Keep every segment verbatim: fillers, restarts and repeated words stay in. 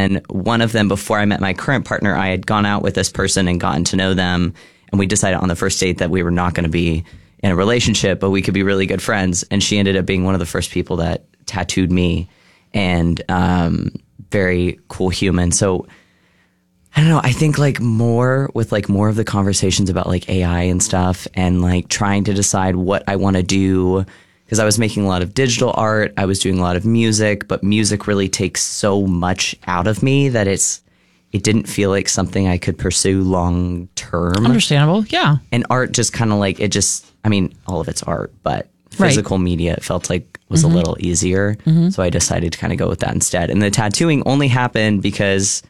then one of them, before I met my current partner, I had gone out with this person and gotten to know them. And we decided on the first date that we were not going to be in a relationship, but we could be really good friends. And she ended up being one of the first people that tattooed me, and um, very cool human. So I don't know. I think like more with like more of the conversations about like A I and stuff, and like trying to decide what I want to do. Because I was making a lot of digital art. I was doing a lot of music, but music really takes so much out of me that it's, it didn't feel like something I could pursue long term. Understandable. Yeah. And art just kind of like, it just, I mean, all of it's art, but physical right. media, it felt like was mm-hmm. a little easier. Mm-hmm. So I decided to kind of go with that instead. And the tattooing only happened because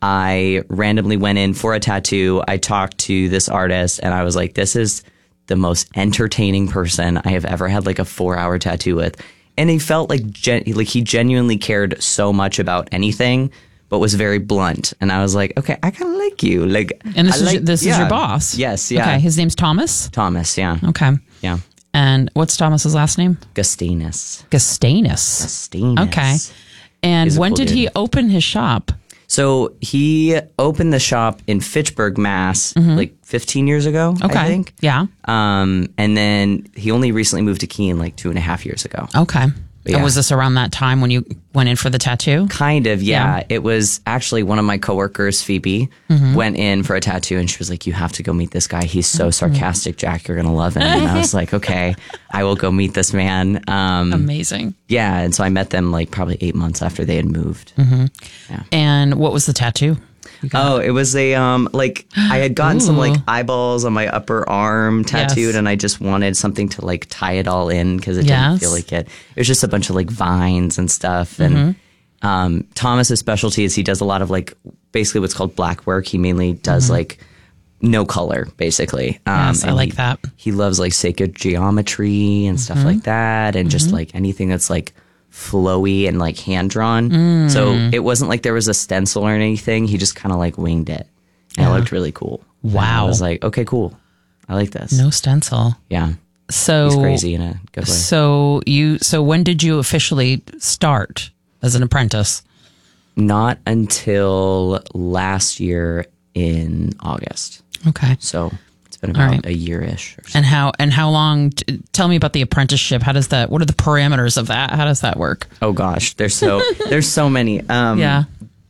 I randomly went in for a tattoo. I talked to this artist and I was like, this is the most entertaining person I have ever had like a four hour tattoo with. And he felt like, gen- like he genuinely cared so much about anything, but was very blunt. And I was like, okay, I kind of like you. Like, and this I is like, this yeah. is your boss. Yes. Yeah. Okay. His name's Thomas. Thomas. Yeah. Okay. Yeah. And what's Thomas's last name? Gustanus. Gustanus. Gustanus. Okay. And when cool did dude. he open his shop? So he opened the shop in Fitchburg, Mass, mm-hmm. like fifteen years ago, okay. I think. Yeah. Um, and then he only recently moved to Keene like two and a half years ago. Okay. Yeah. And was this around that time when you went in for the tattoo? Kind of, yeah. Yeah. It was actually one of my coworkers, Phoebe, mm-hmm. went in for a tattoo and she was like, you have to go meet this guy. He's so sarcastic, Jack. You're going to love him. And I was like, okay, I will go meet this man. Um, Amazing. Yeah. And so I met them like probably eight months after they had moved. Mm-hmm. Yeah. And what was the tattoo? Oh, it was a, um, like, I had gotten some, like, eyeballs on my upper arm tattooed, yes. and I just wanted something to, like, tie it all in, because it yes. didn't feel like it. It was just a bunch of, like, vines and stuff. And mm-hmm. um, Thomas's specialty is he does a lot of, like, basically what's called black work. He mainly does, mm-hmm. like, no color, basically. Um, yes, I like he, that. He loves, like, sacred geometry and mm-hmm. stuff like that, and mm-hmm. just, like, anything that's, like, flowy and like hand drawn. Mm. So it wasn't like there was a stencil or anything. He just kind of like winged it. And yeah. it looked really cool. Wow. And I was like, okay, cool. I like this. No stencil. Yeah. So he's crazy in a good way. So you so when did you officially start as an apprentice? Not until last year in August. Okay. So it's been about right. a year-ish or so. And how and how long t- tell me about the apprenticeship. How does that what are the parameters of that? How does that work? Oh gosh, there's so there's so many. Um yeah.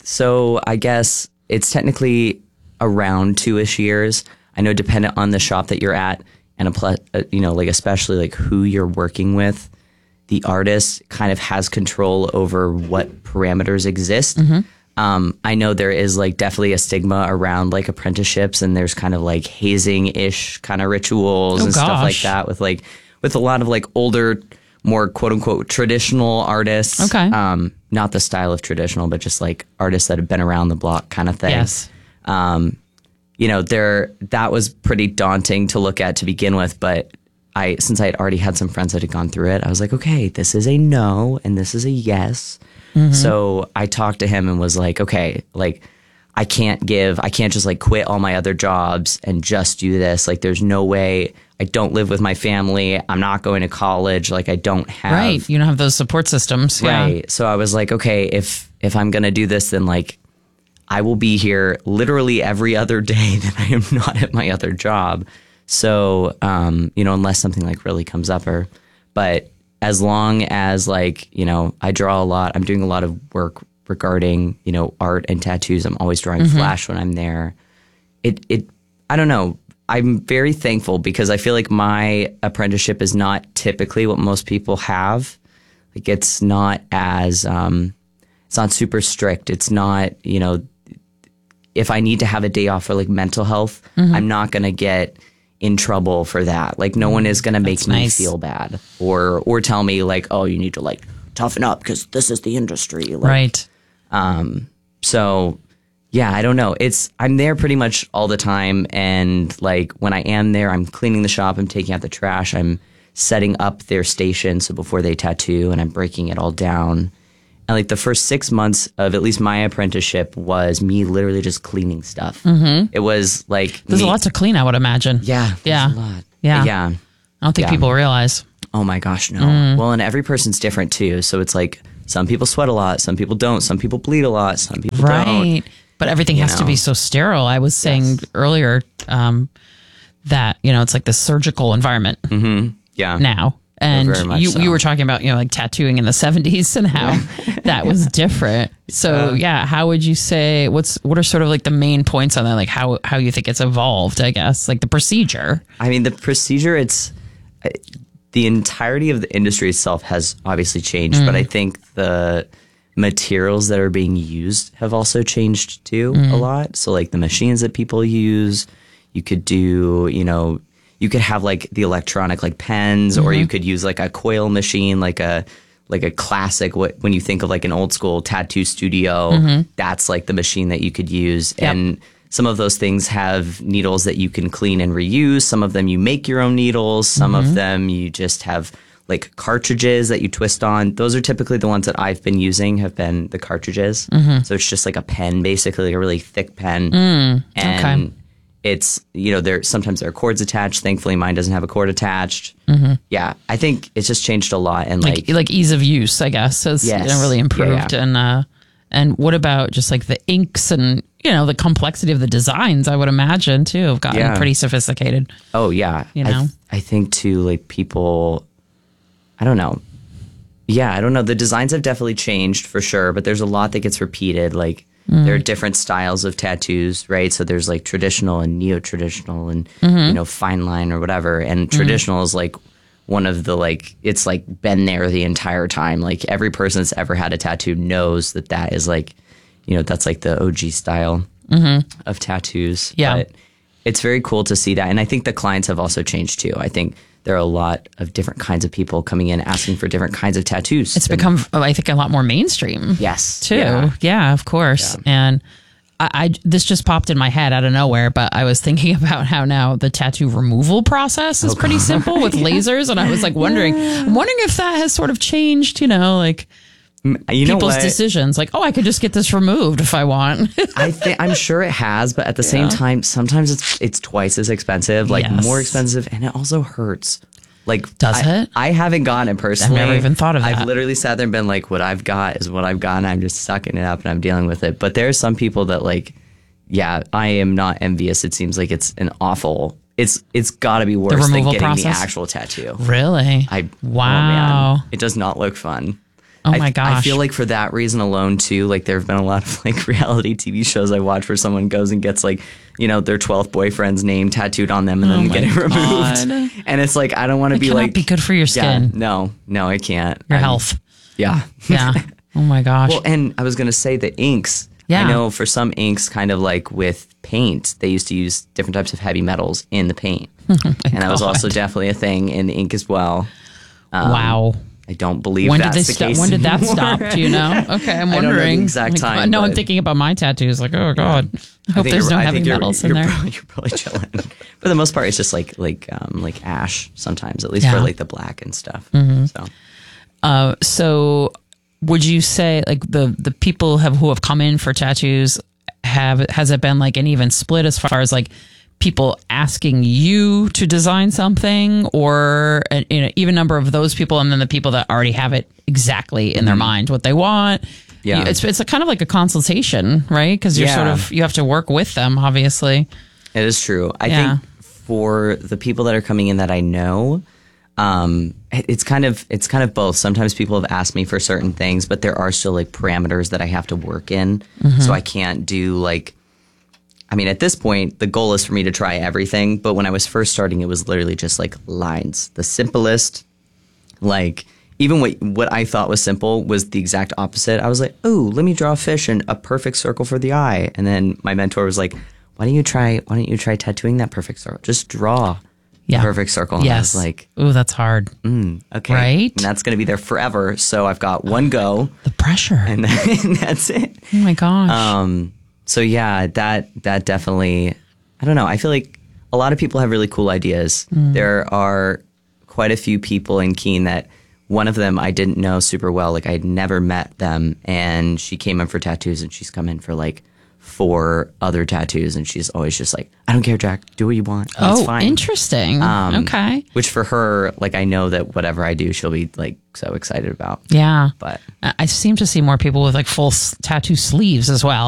So I guess it's technically around two-ish years. I know dependent on the shop that you're at and a pl- uh, you know, like especially like who you're working with, the artist kind of has control over what parameters exist. Mm-hmm. Um, I know there is like definitely a stigma around like apprenticeships, and there's kind of like hazing-ish kind of rituals oh, and gosh. stuff like that with like with a lot of like older, more quote unquote traditional artists. Okay. Um, not the style of traditional, but just like artists that have been around the block kind of thing. Yes. Um, you know, there that was pretty daunting to look at to begin with, but I since I had already had some friends that had gone through it, I was like, okay, this is a no and this is a yes. Mm-hmm. So I talked to him and was like, okay, like I can't give, I can't just like quit all my other jobs and just do this. Like there's no way. I don't live with my family. I'm not going to college. Like I don't have. Right. You don't have those support systems. Right. Yeah. So I was like, okay, if, if I'm going to do this, then like I will be here literally every other day that I am not at my other job. So, um, you know, unless something like really comes up or, but as long as like, you know, I draw a lot, I'm doing a lot of work regarding, you know, art and tattoos. I'm always drawing mm-hmm. flash when I'm there. It, it, I don't know. I'm very thankful because I feel like my apprenticeship is not typically what most people have. Like it's not as, um, it's not super strict. It's not, you know, if I need to have a day off for like mental health, mm-hmm. I'm not going to get in trouble for that. Like no one is going to make That's me nice. feel bad or, or tell me like, oh, you need to like toughen up because this is the industry. Like, right. Um, so yeah, I don't know. It's, I'm there pretty much all the time. And like when I am there, I'm cleaning the shop, I'm taking out the trash, I'm setting up their station. So before they tattoo and I'm breaking it all down. And like the first six months of at least my apprenticeship was me literally just cleaning stuff. Mm-hmm. It was like there's me, a lot to clean, I would imagine. Yeah, yeah, a lot. Yeah, yeah. I don't think yeah. people realize. Oh my gosh, no. Mm. Well, and every person's different too. So it's like some people sweat a lot, some people don't, some people bleed a lot, some people right. don't. But everything You has to know? be so sterile. I was saying Yes. earlier um, that, you know, it's like the surgical environment Yeah. now. And very much you, so. you were talking about, you know, like tattooing in the seventies and how that was different. So yeah, how would you say, what's, what are sort of like the main points on that? Like how, how you think it's evolved, I guess, like the procedure. I mean, the procedure, it's uh, the entirety of the industry itself has obviously changed, but I think the materials that are being used have also changed too a lot. So like the machines that people use, you could do, you know, you could have like the electronic like pens, or you could use like a coil machine, like a like a classic. What when you think of like an old school tattoo studio, that's like the machine that you could use. Yep. And some of those things have needles that you can clean and reuse. Some of them you make your own needles. Some of them you just have like cartridges that you twist on. Those are typically the ones that I've been using, have been the cartridges. So it's just like a pen, basically, like a really thick pen. and okay. it's, you know, there sometimes there are cords attached. Thankfully, mine doesn't have a cord attached. Yeah, I think it's just changed a lot. And Like, like, like ease of use, I guess, has you Yes. know, really Yeah, improved. yeah. And, uh, and what about just like the inks and, you know, the complexity of the designs, I would imagine too, have gotten Yeah. pretty sophisticated. oh yeah, You I, know? th- I think too, like people, I don't know. Yeah, I don't know. The designs have definitely changed for sure, but there's a lot that gets repeated. Like there are different styles of tattoos, right? So there's like traditional and neo-traditional and, you know, fine line or whatever. And traditional is like one of the like, it's like been there the entire time. Like every person that's ever had a tattoo knows that that is like, you know, that's like the O G style of tattoos. Yeah. But it's very cool to see that. And I think the clients have also changed too. I think there are a lot of different kinds of people coming in asking for different kinds of tattoos. It's And- become, I think, a lot more mainstream. yes. Too. Yeah. Yeah, of course. And I, I, this just popped in my head out of nowhere, but I was thinking about how now the tattoo removal process is pretty simple with lasers. And I was like wondering, I'm wondering if that has sort of changed, you know, like You know people's what? decisions. Like, oh, I could just get this removed if I want. I think I'm sure it has, but at the same time, sometimes it's it's twice as expensive, like Yes. more expensive, and it also hurts. Like, Does I, it? I haven't gotten it personally. never even thought of I've that. literally sat there and been like, what I've got is what I've got, and I'm just sucking it up and I'm dealing with it. But there are some people that like, yeah, I am not envious. It seems like it's an awful. It's it's got to be worse than removal getting the process? actual tattoo. Really? I Wow. oh man, it does not look fun. Oh I, my I gosh. feel like for that reason alone too, like there have been a lot of like reality T V shows I watch where someone goes and gets like, you know, their twelfth boyfriend's name tattooed on them and then Oh my get it removed. God. And it's like, I don't want to be cannot like, be good for your yeah, skin, no, no, I can't. your I'm- health. Yeah. Yeah. Oh my gosh. Well, and I was going to say the inks. Yeah. I know for some inks, kind of like with paint, they used to use different types of heavy metals in the paint. and that was also definitely a thing in the ink as well. Um, wow. I don't believe When did that's they the stop? case When did that anymore. stop? Do you know? Okay, I'm I don't know the wondering. exact Like, time, No, I'm but- thinking about my tattoos. Like, oh god, I hope think there's you're- no I heavy think you're- metals you're in there. Probably, you're probably chilling. For the most part, it's just like like um, like ash sometimes, at least Yeah. Mm-hmm. for like the black and stuff. So Uh, so, would you say like the the people have who have come in for tattoos have has it been like an even split as far as like people asking you to design something, or an you know, even number of those people, and then the people that already have it exactly in their mind what they want? Yeah. You- it's it's a kind of like a consultation, right? Because you're sort Yeah. of you have to work with them, obviously. it is true. I Yeah. think for the people that are coming in that I know, um, it- it's kind of it's kind of both. Sometimes people have asked me for certain things, but there are still like parameters that I have to work in, Mm-hmm. so I can't do like. I mean, at this point, the goal is for me to try everything. But when I was first starting, it was literally just like lines. The simplest, like even what what I thought was simple was the exact opposite. I was like, oh, let me draw a fish and a perfect circle for the eye. And then my mentor was like, why don't you try? Why don't you try tattooing that perfect circle? Just draw Yeah. a perfect circle. And I was Yes. like, ooh, that's hard. mm, okay, Right? and that's going to be there forever. So I've got one go, The pressure. and, then, that's it. oh my gosh. Um, so yeah, that that definitely. I don't know. I feel like a lot of people have really cool ideas. There are quite a few people in Keene that one of them I didn't know super well. Like I had never met them, and she came in for tattoos, and she's come in for like for other tattoos, and she's always just like, I don't care, Jack, do what you want. It's Oh, fine. interesting. Um, okay. Which for her, like, I know that whatever I do, she'll be like so excited about. Yeah. But I I seem to see more people with like full s- tattoo sleeves as well.